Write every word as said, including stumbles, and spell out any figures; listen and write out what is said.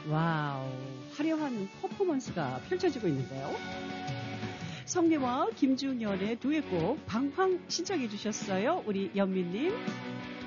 와우, 화려한 퍼포먼스가 펼쳐지고 있는데요. 성례와 김중현의 두엣곡 방황 신청해 주셨어요. 우리 연민님.